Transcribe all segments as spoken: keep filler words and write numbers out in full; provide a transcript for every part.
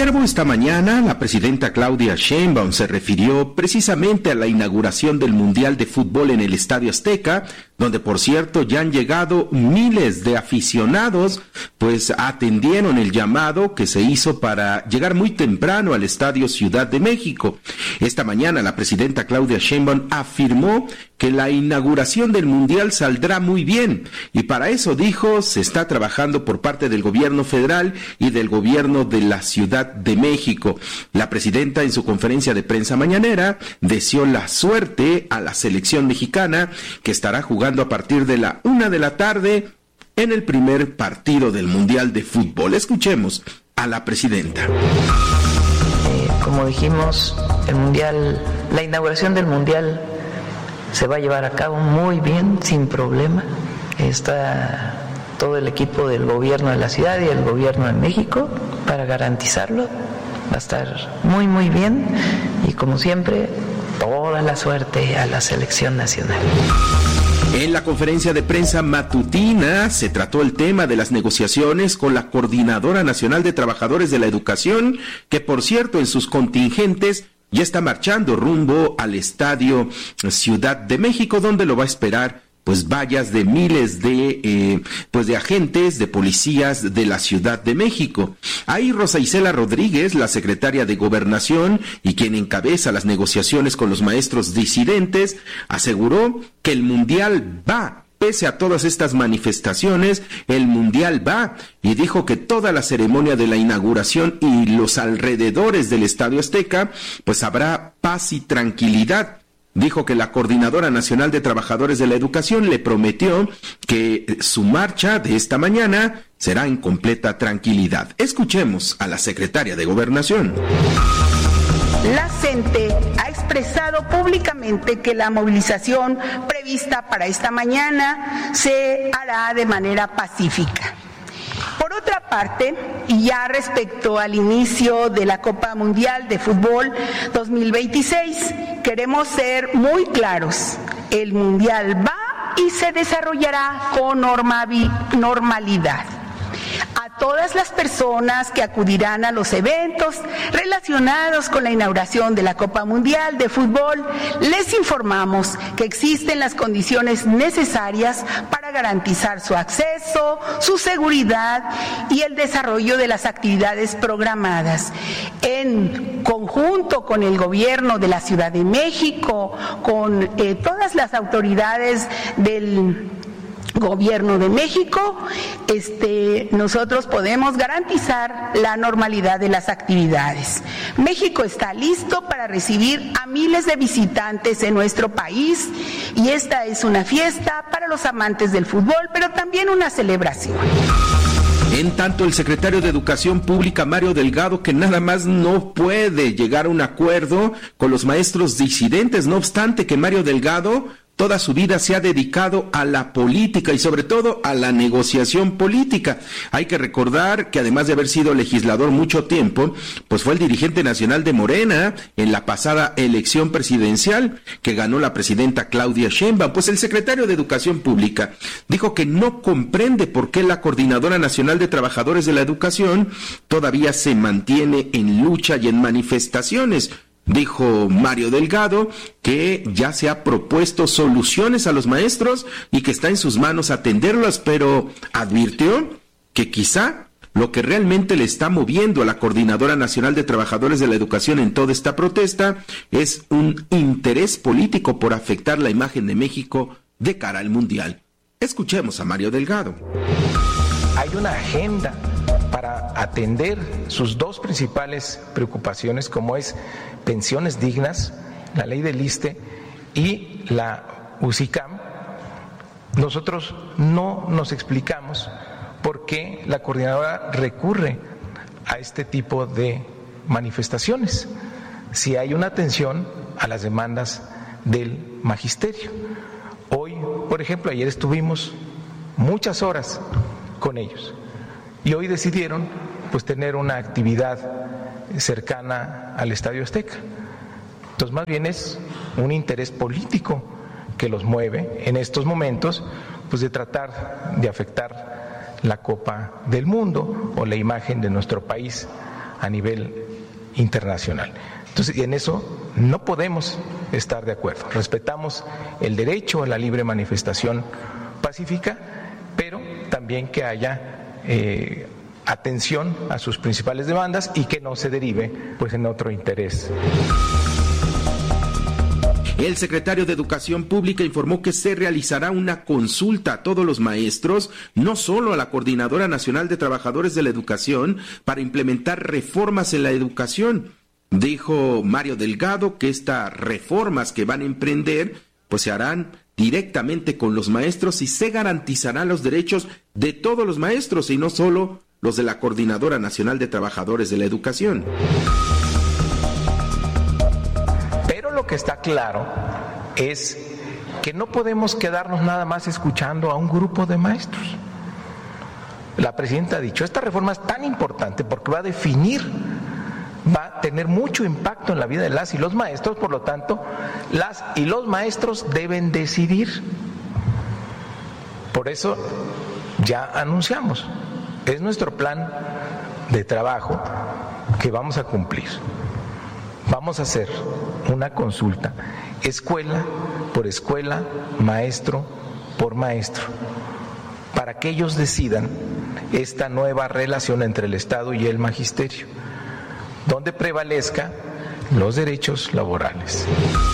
Siervo, esta mañana la presidenta Claudia Sheinbaum se refirió precisamente a la inauguración del Mundial de Fútbol en el Estadio Azteca, donde por cierto ya han llegado miles de aficionados, pues atendieron el llamado que se hizo para llegar muy temprano al Estadio Ciudad de México. Esta mañana la presidenta Claudia Sheinbaum afirmó que la inauguración del Mundial saldrá muy bien, y para eso, dijo, se está trabajando por parte del gobierno federal y del gobierno de la Ciudad de México. La presidenta en su conferencia de prensa mañanera deseó la suerte a la selección mexicana, que estará jugando a partir de la una de la tarde en el primer partido del Mundial de Fútbol. Escuchemos a la presidenta. Eh, como dijimos, el Mundial, la inauguración del Mundial se va a llevar a cabo muy bien, sin problema. Está todo el equipo del gobierno de la ciudad y el gobierno de México para garantizarlo. Va a estar muy, muy bien. Y como siempre, toda la suerte a la selección nacional. En la conferencia de prensa matutina se trató el tema de las negociaciones con la Coordinadora Nacional de Trabajadores de la Educación, que por cierto en sus contingentes ya está marchando rumbo al Estadio Ciudad de México, donde lo va a esperar pues vallas de miles de eh, pues de agentes, de policías de la Ciudad de México. Ahí Rosa Isela Rodríguez, la secretaria de Gobernación y quien encabeza las negociaciones con los maestros disidentes, aseguró que el Mundial va. Pese a todas estas manifestaciones, el Mundial va, y dijo que toda la ceremonia de la inauguración y los alrededores del Estadio Azteca, pues habrá paz y tranquilidad. Dijo que la Coordinadora Nacional de Trabajadores de la Educación le prometió que su marcha de esta mañana será en completa tranquilidad. Escuchemos a la secretaria de Gobernación. La CENTE ha expresado públicamente que la movilización prevista para esta mañana se hará de manera pacífica. Por otra parte, y ya respecto al inicio de la Copa Mundial de Fútbol dos mil veintiséis, queremos ser muy claros. El Mundial va y se desarrollará con normalidad. A todas las personas que acudirán a los eventos relacionados con la inauguración de la Copa Mundial de Fútbol, les informamos que existen las condiciones necesarias para garantizar su acceso, su seguridad y el desarrollo de las actividades programadas. En conjunto con el gobierno de la Ciudad de México, con eh, todas las autoridades del Gobierno de México, este, nosotros podemos garantizar la normalidad de las actividades. México está listo para recibir a miles de visitantes en nuestro país, y esta es una fiesta para los amantes del fútbol, pero también una celebración. En tanto, el secretario de Educación Pública, Mario Delgado, que nada más no puede llegar a un acuerdo con los maestros disidentes, no obstante que Mario Delgado toda su vida se ha dedicado a la política y sobre todo a la negociación política. Hay que recordar que además de haber sido legislador mucho tiempo, pues fue el dirigente nacional de Morena en la pasada elección presidencial que ganó la presidenta Claudia Sheinbaum. Pues el secretario de Educación Pública dijo que no comprende por qué la Coordinadora Nacional de Trabajadores de la Educación todavía se mantiene en lucha y en manifestaciones. Dijo Mario Delgado que ya se ha propuesto soluciones a los maestros y que está en sus manos atenderlas, pero advirtió que quizá lo que realmente le está moviendo a la Coordinadora Nacional de Trabajadores de la Educación en toda esta protesta es un interés político por afectar la imagen de México de cara al Mundial. Escuchemos a Mario Delgado. Hay una agenda para atender sus dos principales preocupaciones, como es pensiones dignas, la ley del ISSSTE y la UCICAM. Nosotros no nos explicamos por qué la coordinadora recurre a este tipo de manifestaciones, si hay una atención a las demandas del magisterio. Hoy, por ejemplo, ayer estuvimos muchas horas con ellos y hoy decidieron pues tener una actividad cercana al Estadio Azteca. Entonces, más bien es un interés político que los mueve en estos momentos, pues de tratar de afectar la Copa del Mundo o la imagen de nuestro país a nivel internacional. Entonces, y en eso no podemos estar de acuerdo. Respetamos el derecho a la libre manifestación pacífica, pero también que haya eh, atención a sus principales demandas y que no se derive pues en otro interés. El secretario de Educación Pública informó que se realizará una consulta a todos los maestros, no solo a la Coordinadora Nacional de Trabajadores de la Educación, para implementar reformas en la educación. Dijo Mario Delgado que estas reformas que van a emprender pues se harán directamente con los maestros y se garantizarán los derechos de todos los maestros y no solo los de la Coordinadora Nacional de Trabajadores de la Educación. Lo que está claro es que no podemos quedarnos nada más escuchando a un grupo de maestros. La presidenta ha dicho, esta reforma es tan importante porque va a definir, va a tener mucho impacto en la vida de las y los maestros, por lo tanto, las y los maestros deben decidir. Por eso ya anunciamos, es nuestro plan de trabajo que vamos a cumplir. Vamos a hacer una consulta, escuela por escuela, maestro por maestro, para que ellos decidan esta nueva relación entre el Estado y el magisterio, donde prevalezca los derechos laborales.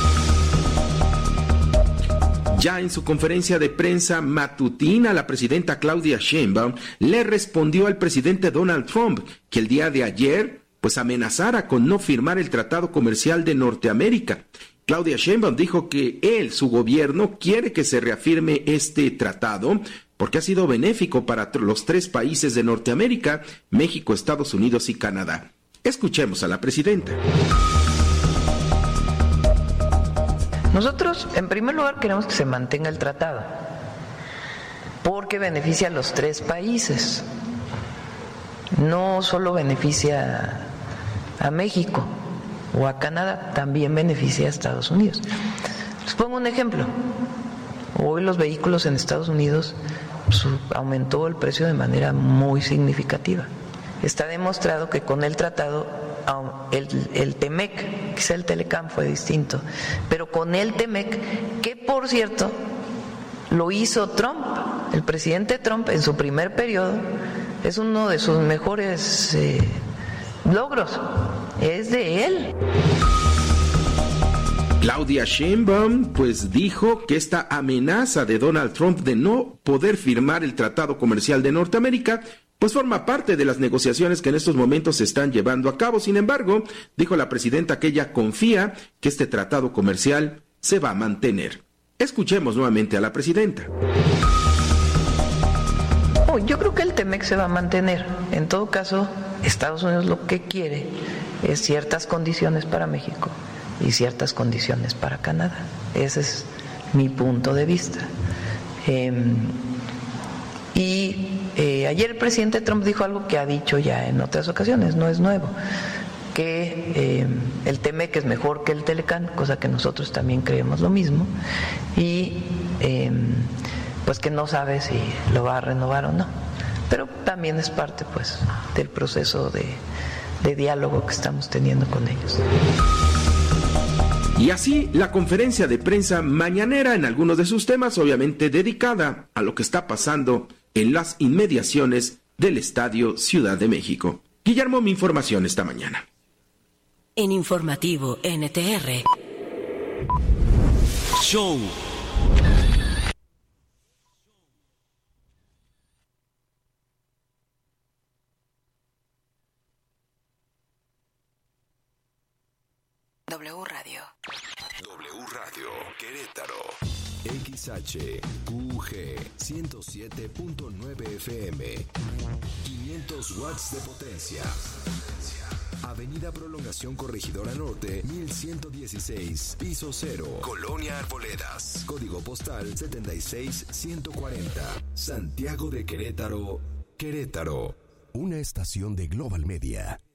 Ya en su conferencia de prensa matutina, la presidenta Claudia Sheinbaum le respondió al presidente Donald Trump que el día de ayer pues amenazara con no firmar el Tratado Comercial de Norteamérica. Claudia Sheinbaum dijo que él, su gobierno, quiere que se reafirme este tratado porque ha sido benéfico para los tres países de Norteamérica, México, Estados Unidos y Canadá. Escuchemos a la presidenta. Nosotros, en primer lugar, queremos que se mantenga el tratado porque beneficia a los tres países. No solo beneficia a México o a Canadá, también beneficia a Estados Unidos. Les pongo un ejemplo. Hoy los vehículos en Estados Unidos pues, aumentó el precio de manera muy significativa. Está demostrado que con el tratado, el, el TEMEC, quizá el Telecam fue distinto, pero con el TEMEC, que por cierto lo hizo Trump, el presidente Trump en su primer periodo, es uno de sus mejores eh, logros, es de él. Claudia Sheinbaum pues dijo que esta amenaza de Donald Trump de no poder firmar el Tratado Comercial de Norteamérica pues forma parte de las negociaciones que en estos momentos se están llevando a cabo. Sin embargo, dijo la presidenta que ella confía que este tratado comercial se va a mantener. Escuchemos nuevamente a la presidenta. Oh, yo creo que el TEMEC se va a mantener. En todo caso, Estados Unidos lo que quiere es ciertas condiciones para México y ciertas condiciones para Canadá. Ese es mi punto de vista. Eh, y eh, ayer el presidente Trump dijo algo que ha dicho ya en otras ocasiones, no es nuevo, que eh, el TEMEC es mejor que el Telecán, cosa que nosotros también creemos lo mismo, y eh, pues que no sabe si lo va a renovar o no, pero también es parte pues del proceso de, de diálogo que estamos teniendo con ellos. Y así la conferencia de prensa mañanera en algunos de sus temas, obviamente dedicada a lo que está pasando en las inmediaciones del Estadio Ciudad de México. Guillermo, mi información esta mañana. En Informativo N T R. Show. W Radio. W Radio Querétaro. X H U G ciento siete punto nueve F M. quinientos watts de potencia. Avenida Prolongación Corregidora Norte, mil ciento dieciséis, piso cero. Colonia Arboledas. Código postal setenta y seis ciento cuarenta. Santiago de Querétaro, Querétaro. Una estación de Global Media.